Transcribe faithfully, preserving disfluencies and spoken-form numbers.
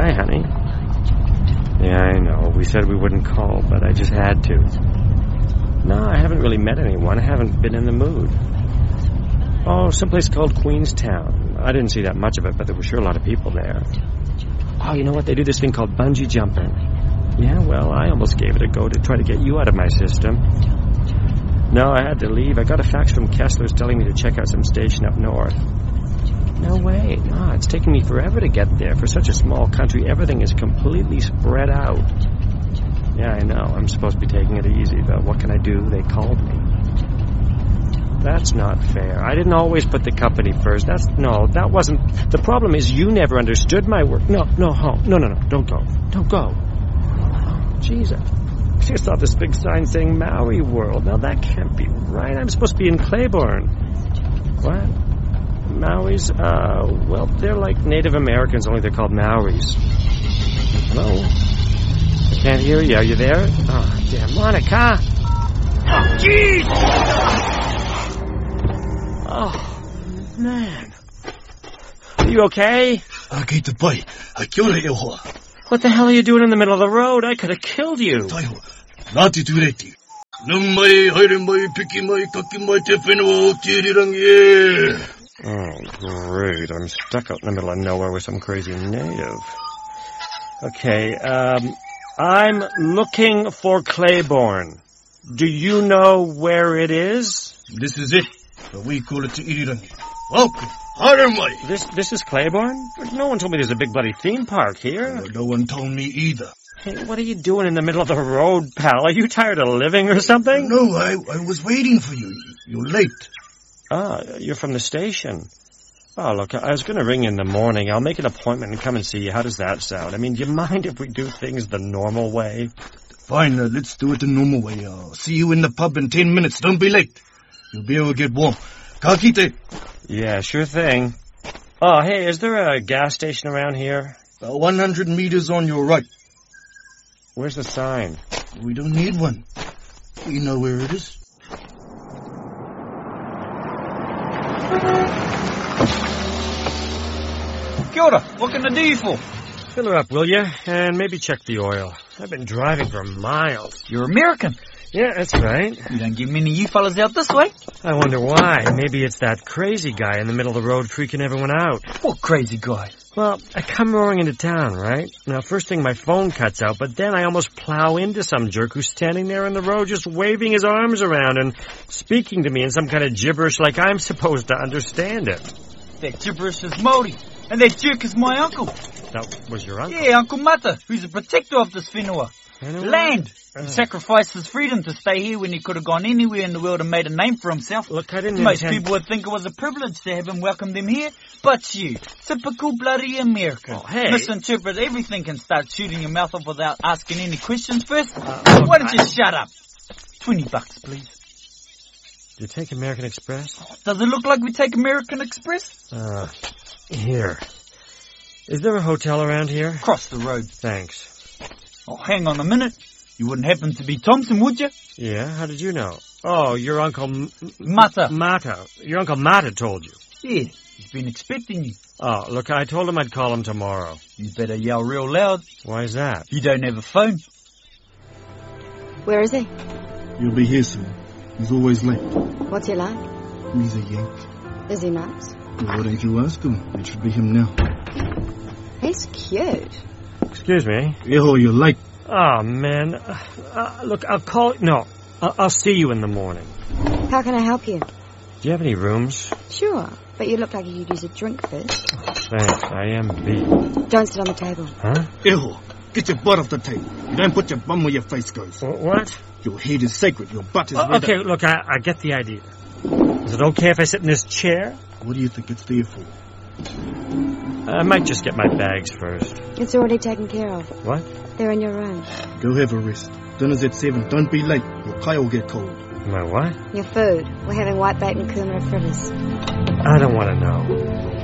Hi, honey. Yeah, I know. We said we wouldn't call, but I just had to. No, I haven't really met anyone. I haven't been in the mood. Oh, someplace called Queenstown. I didn't see that much of it, but there were sure a lot of people there. Oh, you know what? They do this thing called bungee jumping. Yeah, well, I almost gave it a go to try to get you out of my system. No, I had to leave. I got a fax from Kessler's telling me to check out some station up north. No way. No, it's taking me forever to get there. For such a small country, everything is completely spread out. Yeah, I know. I'm supposed to be taking it easy, but what can I do? They called me. That's not fair. I didn't always put the company first. That's... No, that wasn't... The problem is you never understood my work. No, no, home. No, no, no. Don't go. Don't go. Oh, Jesus. I just saw this big sign saying Maori World. Now, that can't be right. I'm supposed to be in Claiborne. What? Maoris? Uh, well, they're like Native Americans, only they're called Maoris. Hello? I can't hear you. Are you there? Oh, damn. Monica! Oh, jeez! Oh, man. Are you okay? What the hell are you doing in the middle of the road? I could have killed you. Oh, great. I'm stuck out in the middle of nowhere with some crazy native. Okay, um, I'm looking for Claiborne. Do you know where it is? This is it. We call it Irirangi. Welcome. Haramai. This this is Claiborne? No one told me there's a big bloody theme park here. Well, no one told me either. Hey, what are you doing in the middle of the road, pal? Are you tired of living or something? No, I, I was waiting for you. You're late. Ah, you're from the station. Oh, look, I was going to ring in the morning. I'll make an appointment and come and see you. How does that sound? I mean, do you mind if we do things the normal way? Fine, uh, let's do it the normal way. I'll see you in the pub in ten minutes. Don't be late. You'll be able to get warm. Kakite. Yeah, sure thing. Oh, hey, is there a gas station around here? About one hundred meters on your right. Where's the sign? We don't need one. We know where it is. Kia ora. What can I do you for? Fill her up, will you? And maybe check the oil. I've been driving for miles. You're American. Yeah, that's right. You don't get many you fellas out this way. I wonder why. Maybe it's that crazy guy in the middle of the road freaking everyone out. What crazy guy? Well, I come roaring into town, right? Now, first thing my phone cuts out, but then I almost plow into some jerk who's standing there in the road just waving his arms around and speaking to me in some kind of gibberish like I'm supposed to understand it. That gibberish is Māori, and that jerk is my uncle. That was your uncle? Yeah, Uncle Mata, who's a protector of this whenua. Land. Uh. He sacrificed his freedom to stay here when he could have gone anywhere in the world and made a name for himself. Look, I didn't Most intend... people would think it was a privilege to have him welcome them here, but you, typical bloody American, oh, hey. misinterpret everything and start shooting your mouth off without asking any questions first. Uh, Why don't you I... shut up? Twenty bucks, please. Do you take American Express? Does it look like we take American Express? Uh, here. Is there a hotel around here? Across the road. Thanks. Oh, hang on a minute. You wouldn't happen to be Thompson, would you? Yeah, how did you know? Oh, your Uncle... M- Mata. Mata. Your Uncle Mata told you. Yeah, he's been expecting you. Oh, look, I told him I'd call him tomorrow. You better yell real loud. Why is that? You don't have a phone. Where is he? He'll be here soon. He's always late. What's he like? He's a Yank. Is he nice? Why don't you ask him? It should be him now. He's cute. Excuse me? Eho, you're late. Oh, man. Uh, uh, look, I'll call... No, I'll, I'll see you in the morning. How can I help you? Do you have any rooms? Sure, but you look like you could use a drink first. Thanks, I am beat. Don't sit on the table. Huh? Eho, get your butt off the table. You don't put your bum where your face goes. W- what? Your head is sacred. Your butt is... Uh, okay, up. look, I, I get the idea. Is it okay if I sit in this chair? What do you think it's there for? I might just get my bags first. It's already taken care of. What? They're in your room. Go have a rest. Dinner's at seven. Don't be late. Your kai will get cold. My what? Your food. We're having whitebait and kumara fritters. I don't want to know.